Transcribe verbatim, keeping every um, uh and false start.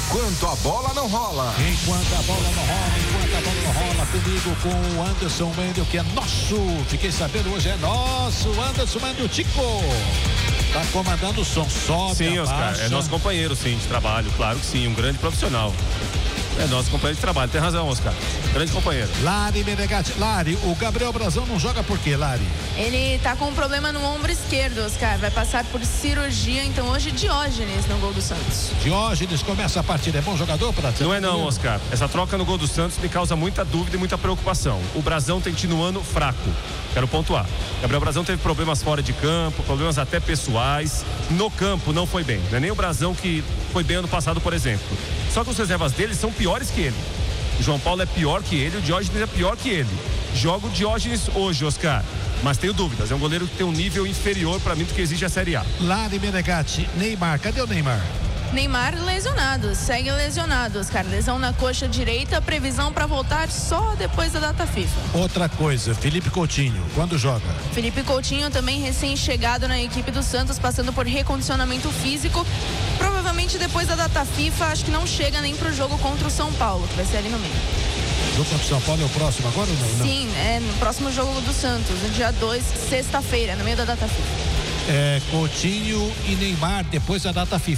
Enquanto a bola não rola. Enquanto a bola não rola, enquanto a bola não rola, comigo com o Anderson Mendel, que é nosso. Fiquei sabendo, hoje é nosso. Anderson Mendel, Tico. Tá comandando o som, sobe, sim, Oscar, abaixa. é nosso companheiro, sim, de trabalho, claro que sim, um grande profissional. É nosso companheiro de trabalho, tem razão, Oscar. Grande companheiro. Lari Menegatti. Lari, o Gabriel Brazão não joga por quê, Lari? Ele tá com um problema no ombro esquerdo, Oscar. Vai passar por cirurgia, então hoje Diógenes no gol do Santos. Diógenes começa a partida, é bom jogador para Não é não, Oscar. Essa troca no gol do Santos me causa muita dúvida e muita preocupação. O Brazão tem tido um ano fraco. Quero pontuar. Gabriel Brazão teve problemas fora de campo, problemas até pessoais. No campo não foi bem. Não é nem o Brazão que foi bem ano passado, por exemplo. Só que os reservas dele são piores que ele. O João Paulo é pior que ele, o Diógenes é pior que ele. Joga o Diógenes hoje, Oscar. Mas tenho dúvidas. É um goleiro que tem um nível inferior para mim do que exige a Série A. Lari Menegatti. Neymar, cadê o Neymar? Neymar lesionado, segue lesionado, Oscar. Lesão na coxa direita, previsão para voltar só depois da data FIFA. Outra coisa, Felipe Coutinho, quando joga? Felipe Coutinho também recém-chegado na equipe do Santos, passando por recondicionamento físico. Provavelmente depois da data FIFA, acho que não chega nem pro jogo contra o São Paulo, que vai ser ali no meio. O jogo contra o São Paulo é o próximo agora ou não? Sim, é no próximo jogo do Santos, no dia dois, sexta-feira, no meio da data FIFA. É, Coutinho e Neymar depois da data FIFA.